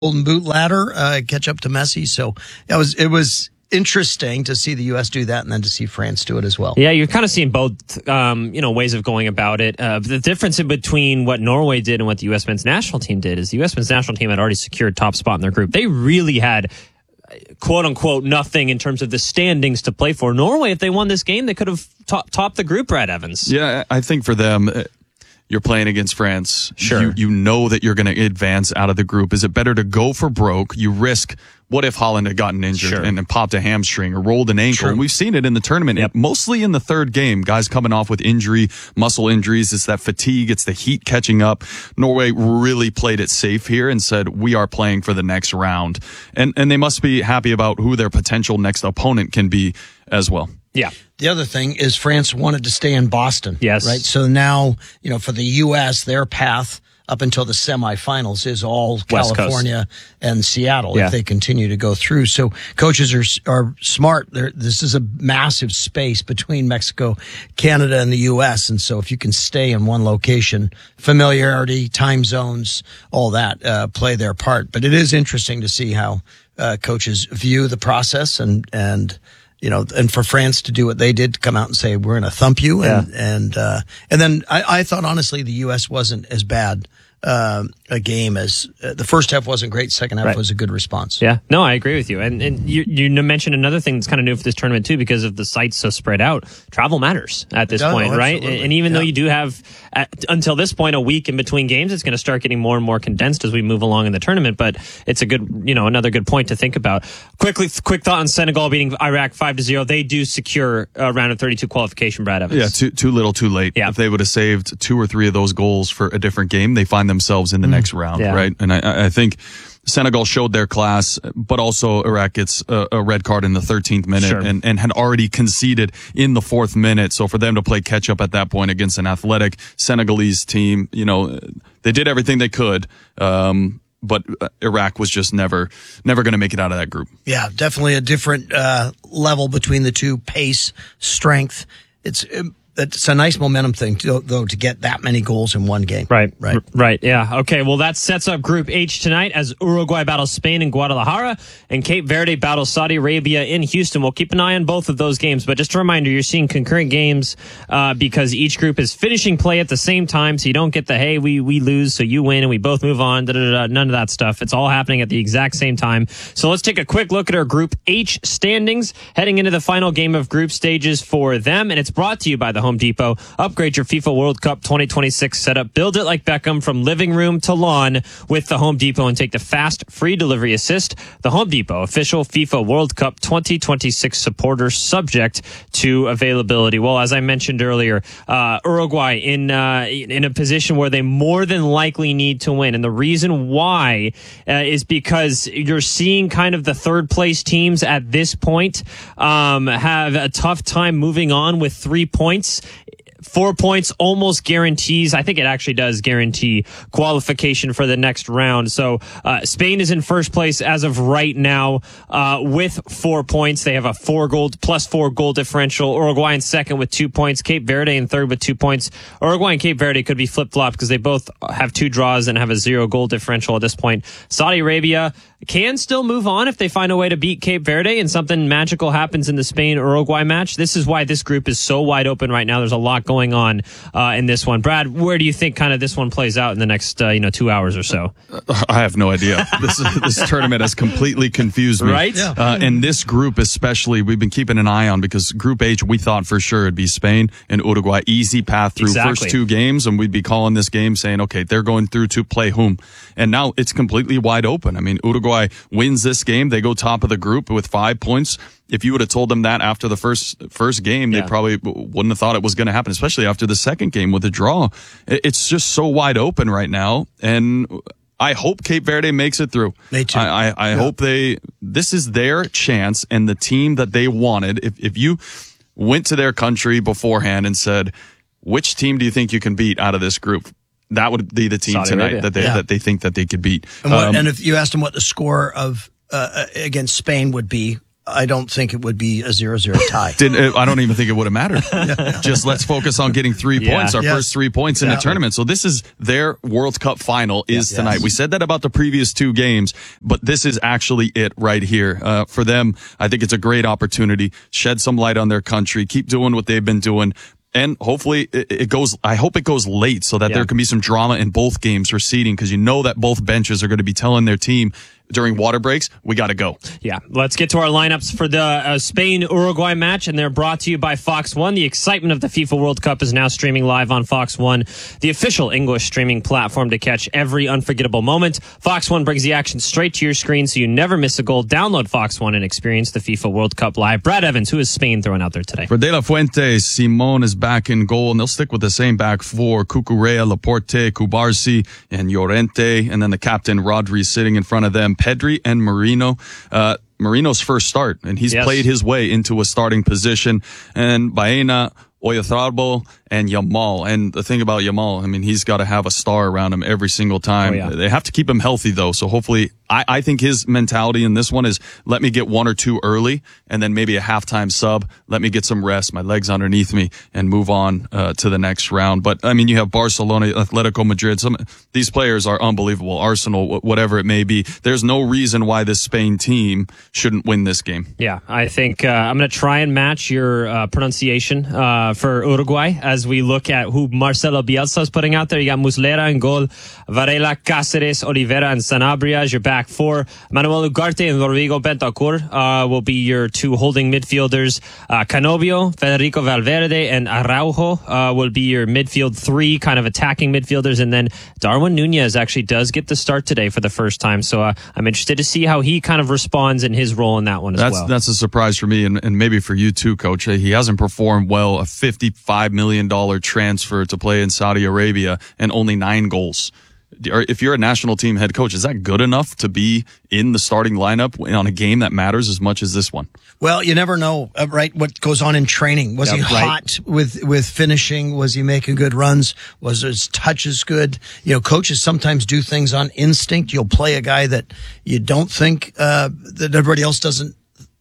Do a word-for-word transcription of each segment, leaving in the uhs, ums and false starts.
Golden Boot ladder, uh, catch up to Messi. So it was it was interesting to see the U S do that and then to see France do it as well. Yeah, you're kind of seeing both, um, you know, ways of going about it. Uh, the difference in between what Norway did and what the U S men's national team did is the U S men's national team had already secured top spot in their group. They really had, quote unquote, nothing in terms of the standings to play for. Norway, if they won this game, they could have top, topped the group, Brad Evans. Yeah, I think for them, you're playing against France. Sure. You, you know that you're going to advance out of the group. Is it better to go for broke? You risk, what if Holland had gotten injured Sure. and, and popped a hamstring or rolled an ankle? True. And we've seen it in the tournament, Yep. mostly in the third game. Guys coming off with injury, muscle injuries. It's that fatigue. It's the heat catching up. Norway really played it safe here and said, we are playing for the next round. And, and they must be happy about who their potential next opponent can be as well. Yeah. The other thing is France wanted to stay in Boston. Yes. Right. So now, you know, for the U S, their path up until the semifinals is all West California Coast. and Seattle Yeah. if they continue to go through. So coaches are are smart. They're, this is a massive space between Mexico, Canada, and the U S. And so if you can stay in one location, familiarity, time zones, all that uh, play their part. But it is interesting to see how uh, coaches view the process and and. You know, and for France to do what they did, to come out and say, we're going to thump you. And, Yeah. and, uh, and then I, I thought, honestly, the U S wasn't as bad, um, a game as uh, the first half wasn't great. Second half Right. was a good response. Yeah, no, I agree with you. And and you, you mentioned another thing that's kind of new for this tournament, too, because of the sites so spread out. Travel matters at this does, point, oh, right? absolutely. And even though Yeah. you do have, at, until this point, a week in between games, it's going to start getting more and more condensed as we move along in the tournament. But it's a good, you know, another good point to think about. Quickly, quick thought on Senegal beating Iraq five to zero. They do secure a round of thirty-two qualification, Brad Evans. Yeah, too too little, too late. Yeah. If they would have saved two or three of those goals for a different game, they find themselves in the next round, Yeah. right? And I, I think Senegal showed their class, but also Iraq gets a, a red card in the thirteenth minute Sure. and, and had already conceded in the fourth minute. So for them to play catch up at that point against an athletic Senegalese team, you know, they did everything they could. Um, but Iraq was just never, never going to make it out of that group. Yeah, definitely a different uh, level between the two. Pace, strength. It's it's a nice momentum thing, to, though, to get that many goals in one game. Right, Right. r- right, yeah. Okay, well, that sets up Group H tonight as Uruguay battles Spain in Guadalajara and Cape Verde battles Saudi Arabia in Houston. We'll keep an eye on both of those games, but just a reminder, you're seeing concurrent games uh, because each group is finishing play at the same time, so you don't get the, hey, we, we lose, so you win, and we both move on, da, da, da, none of that stuff. It's all happening at the exact same time. So let's take a quick look at our Group H standings, heading into the final game of group stages for them, and it's brought to you by the Home Depot. Upgrade your FIFA World Cup twenty twenty-six setup. Build it like Beckham from living room to lawn with the Home Depot and take the fast, free delivery assist. The Home Depot, official FIFA World Cup twenty twenty-six supporter, subject to availability. Well, as I mentioned earlier, uh, Uruguay in, uh, in a position where they more than likely need to win. And the reason why uh, is because you're seeing kind of the third place teams at this point um, have a tough time moving on with three points. Four points almost guarantees. I think it actually does guarantee qualification for the next round. So uh, Spain is in first place as of right now uh, with four points. They have a four goal plus four goal differential. Uruguay in second with two points. Cape Verde in third with two points. Uruguay and Cape Verde could be flip flopped because they both have two draws and have a zero goal differential at this point. Saudi Arabia can still move on if they find a way to beat Cape Verde and something magical happens in the Spain-Uruguay match. This is why this group is so wide open right now. There's a lot going on uh, in this one. Brad, where do you think kind of this one plays out in the next uh, you know two hours or so? I have no idea. This this tournament has completely confused me. Right? Yeah. Uh, and this group especially, we've been keeping an eye on because Group H, we thought for sure it'd be Spain and Uruguay. Easy path through Exactly. first two games, and we'd be calling this game saying, okay, they're going through to play whom. And now it's completely wide open. I mean, Uruguay wins this game. They go top of the group with five points. If you would have told them that after the first first game, Yeah. they probably wouldn't have thought it was going to happen, especially after the second game with a draw. It's just so wide open right now. And I hope Cape Verde makes it through. Me too. I, I, I Yeah. hope they, this is their chance and the team that they wanted. If, if you went to their country beforehand and said, which team do you think you can beat out of this group? That would be the team Saudi tonight Arabia. that they Yeah. that they think that they could beat. And, what, Um, and if you asked them what the score of uh, against Spain would be, I don't think it would be a zero zero tie. Didn't, I don't even think it would have mattered. Just let's focus on getting three Yeah. points, our Yes. first three points in Yeah. the tournament. So this is their World Cup final is Yes. tonight. We said that about the previous two games, but this is actually it right here. Uh, for them, I think it's a great opportunity. Shed some light on their country. Keep doing what they've been doing. And hopefully it, it goes, I hope it goes late so that Yeah. there can be some drama in both games for seeding, because you know that both benches are going to be telling their team during water breaks, we got to go. Yeah, let's get to our lineups for the uh, Spain-Uruguay match, and they're brought to you by Fox One. The excitement of the FIFA World Cup is now streaming live on Fox One, the official English streaming platform to catch every unforgettable moment. Fox One brings the action straight to your screen so you never miss a goal. Download Fox One and experience the FIFA World Cup live. Brad Evans, who is Spain throwing out there today? For De La Fuente, Simon is back in goal, and they'll stick with the same back four. Cucurella, Laporte, Cubarsi, and Llorente. And then the captain, Rodri, sitting in front of them. Pedri and Marino. Uh, Marino's first start, and he's Yes. played his way into a starting position. And Baena, Oyarzabal, and Yamal. And the thing about Yamal, I mean, he's got to have a star around him every single time. Oh, yeah. They have to keep him healthy, though. So hopefully, I, I think his mentality in this one is let me get one or two early, and then maybe a halftime sub. Let me get some rest, my legs underneath me, and move on uh, to the next round. But, I mean, you have Barcelona, Atletico Madrid. Some These players are unbelievable. Arsenal, whatever it may be. There's no reason why this Spain team shouldn't win this game. Yeah, I think uh, I'm going to try and match your uh, pronunciation uh, for Uruguay as we look at who Marcelo Bielsa is putting out there. You got Muslera in goal, Varela, Cáceres, Oliveira, and Sanabria as your back four. Manuel Ugarte and Rodrigo Bentancur uh, will be your two holding midfielders. Uh, Canovio, Federico Valverde, and Araujo uh, will be your midfield three, kind of attacking midfielders. And then Darwin Nunez actually does get the start today for the first time. So uh, I'm interested to see how he kind of responds in his role in that one as That's well. that's a surprise for me, and, and maybe for you too, Coach. He hasn't performed well. A fifty-five million dollars transfer to play in Saudi Arabia and only nine goals. If you're a national team head coach, is that good enough to be in the starting lineup on a game that matters as much as this one? Well, you never know, uh, right, what goes on in training. Was Yeah, he right. hot with, with finishing? Was he making good runs? Was his touches good? You know, coaches sometimes do things on instinct. You'll play a guy that you don't think, uh, that everybody else doesn't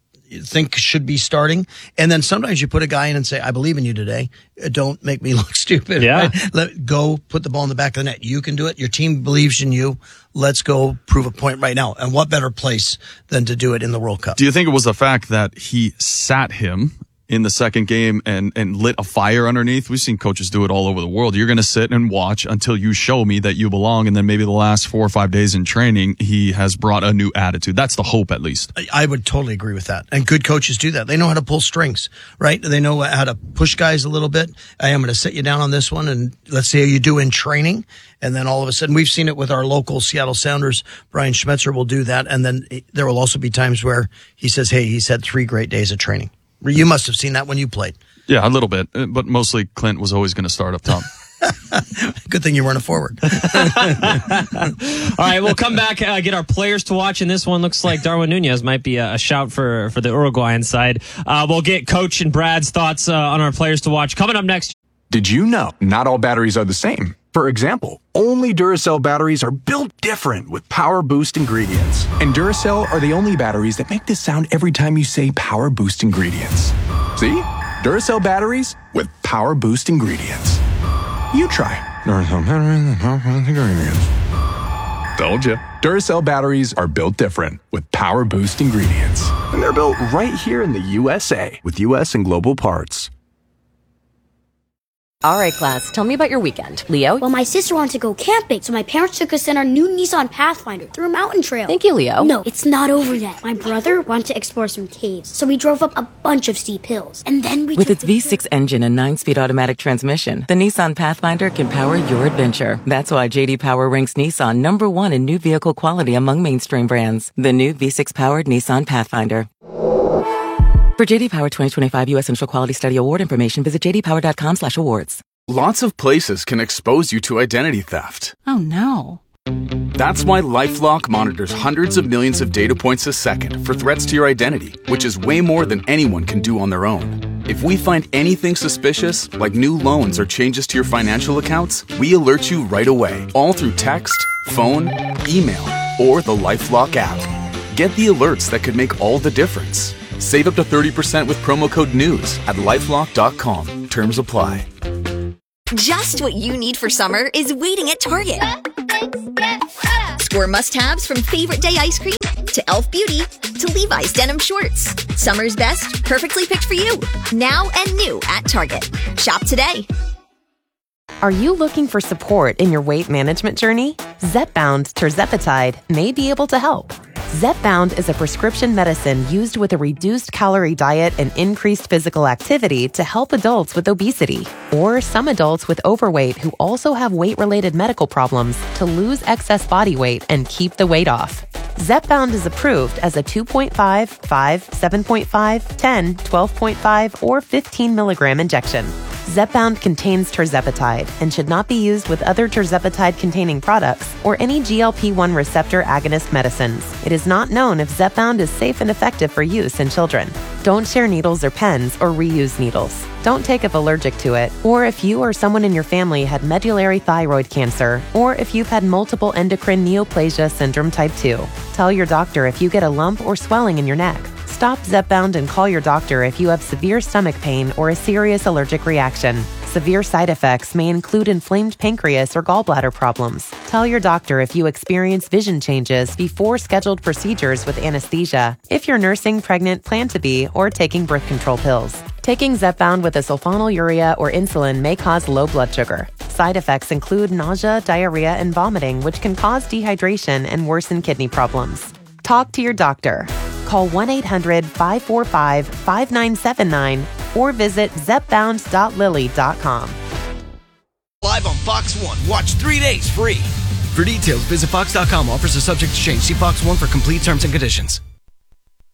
think should be starting. And then sometimes you put a guy in and say, I believe in you today. Uh, Don't make me look stupid. Yeah. Right? Let go, put the ball in the back of the net. You can do it. Your team believes in you. Let's go prove a point right now. And what better place than to do it in the World Cup? Do you think it was the fact that he sat him in the second game and, and lit a fire underneath? We've seen coaches do it all over the world. You're going to sit and watch until you show me that you belong. And then maybe the last four or five days in training, he has brought a new attitude. That's the hope, at least. I would totally agree with that. And good coaches do that. They know how to pull strings, right? They know how to push guys a little bit. I am going to sit you down on this one and let's see how you do in training. And then all of a sudden, we've seen it with our local Seattle Sounders. Brian Schmetzer will do that. And then there will also be times where he says, hey, he's had three great days of training. You must have seen that when you played. Yeah, a little bit. But mostly Clint was always going to start up top. Good thing you weren't a forward. All right, we'll come back, uh, get our players to watch, and this one looks like Darwin Nunez might be a, a shout for, for the Uruguayan side. Uh, we'll get Coach and Brad's thoughts uh, on our players to watch. Coming up next. Did you know not all batteries are the same? For example, only Duracell batteries are built different with Power Boost ingredients. And Duracell are the only batteries that make this sound every time you say Power Boost ingredients. See? Duracell batteries with Power Boost ingredients. You try. Duracell batteries with Power Boost ingredients. Told you. Duracell batteries are built different with Power Boost ingredients. And they're built right here in the U S A with U S and global parts. All right, class, tell me about your weekend. Leo? Well, my sister wanted to go camping, so my parents took us in our new Nissan Pathfinder through a mountain trail. Thank you, Leo. No, it's not over yet. My brother wanted to explore some caves, so we drove up a bunch of steep hills. And then we With took its the V six engine and nine-speed automatic transmission, the Nissan Pathfinder can power your adventure. That's why J D Power ranks Nissan number one in new vehicle quality among mainstream brands. The new V six-powered Nissan Pathfinder. For J D Power twenty twenty-five U S Initial Quality Study Award information, visit j d power dot com slash awards. Lots of places can expose you to identity theft. Oh no. That's why LifeLock monitors hundreds of millions of data points a second for threats to your identity, which is way more than anyone can do on their own. If we find anything suspicious, like new loans or changes to your financial accounts, we alert you right away, all through text, phone, email, or the LifeLock app. Get the alerts that could make all the difference. Save up to thirty percent with promo code NEWS at lifelock dot com. Terms apply. Just what you need for summer is waiting at Target. Score must-haves from Favorite Day ice cream to e l f Beauty to Levi's denim shorts. Summer's best, perfectly picked for you. Now and new at Target. Shop today. Are you looking for support in your weight management journey? Zepbound tirzepatide may be able to help. Zepbound is a prescription medicine used with a reduced calorie diet and increased physical activity to help adults with obesity or some adults with overweight who also have weight-related medical problems to lose excess body weight and keep the weight off. Zepbound is approved as a two point five, five, seven point five, ten, twelve point five, or fifteen milligram injection. Zepbound contains tirzepatide and should not be used with other tirzepatide-containing products or any G L P one receptor agonist medicines. It is not known if Zepbound is safe and effective for use in children. Don't share needles or pens or reuse needles. Don't take if allergic to it, or if you or someone in your family had medullary thyroid cancer, or if you've had multiple endocrine neoplasia syndrome type two. Tell your doctor if you get a lump or swelling in your neck. Stop Zepbound and call your doctor if you have severe stomach pain or a serious allergic reaction. Severe side effects may include inflamed pancreas or gallbladder problems. Tell your doctor if you experience vision changes before scheduled procedures with anesthesia, if you're nursing, pregnant, plan to be, or taking birth control pills. Taking Zepbound with a sulfonylurea or insulin may cause low blood sugar. Side effects include nausea, diarrhea, and vomiting, which can cause dehydration and worsen kidney problems. Talk to your doctor. Call one eight hundred, five four five, five nine seven nine or visit zepbound dot lilly dot com. Live on Fox One. Watch three days free. For details, visit fox dot com. Offers are subject to change. See Fox One for complete terms and conditions.